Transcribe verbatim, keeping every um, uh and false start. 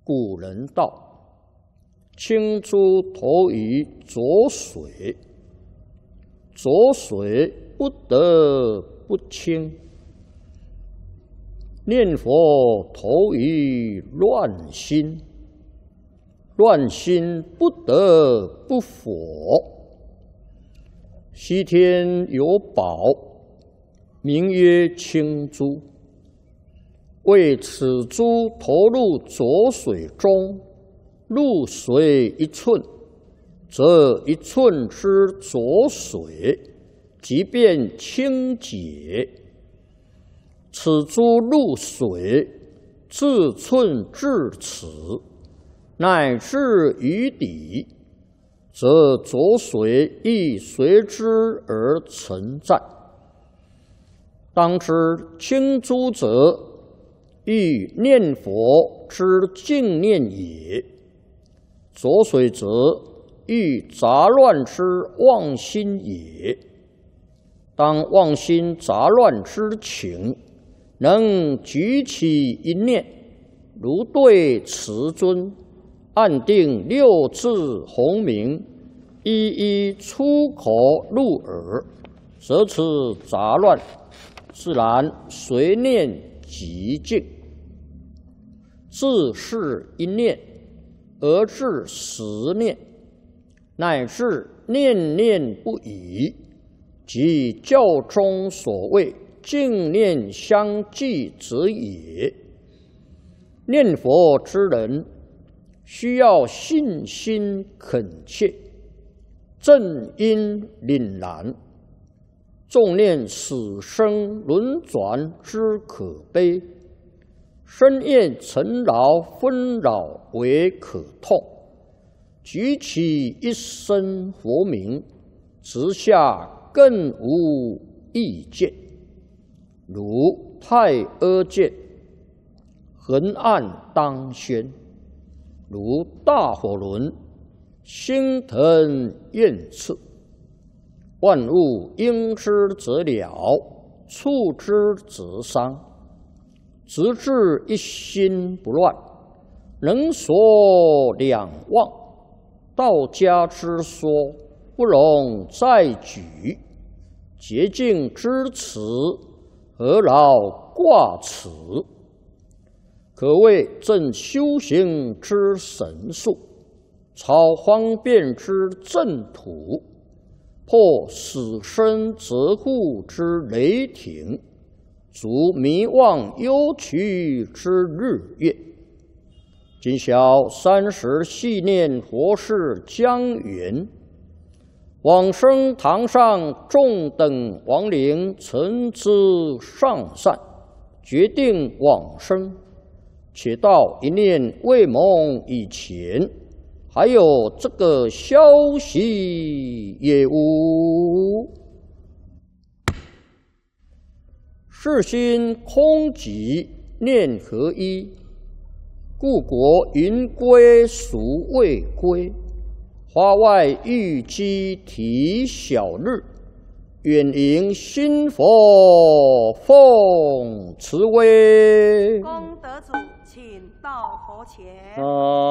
古人道：清珠投于浊水，浊水不得不清；念佛投于乱心，乱心不得不佛。西天有宝，名曰清珠。为此珠投入浊水中，入水一寸，则一寸之浊水即便清洁。此珠入水，自寸至此，乃至于底，则浊水亦随之而存在。当知清珠者，欲念佛之净念也；浊水者，欲杂乱之妄心也。当妄心杂乱之情，能举起一念，如对慈尊，按定六字洪名，一一出口入耳，则此杂乱自然随念即净。自是一念而至十念，乃至念念不已，即教中所谓净念相继者也。念佛之人，需要信心恳切，正因凛然，重念死生轮转之可悲，深厌尘劳纷扰为可痛，举起一声佛名，直下更无意见。如太阿剑，横按当宣；如大火轮，星腾焰炽。万物应之则了，触之则伤。直至一心不乱，能所两忘。道家之说，不容再举。洁净之词，何劳挂齿？可谓正修行之神术，超方便之正途，破死生责护之雷霆，足迷妄忧屈之日月。今晓三十系念佛事将圆，往生堂上众等亡灵曾知上善，决定往生。且到一念未蒙以前，还有这个消息也无。世心空寂，念合一，故国云归孰未归？花外玉鸡啼小日，远迎新佛奉慈威。 功德主，请到佛前。 啊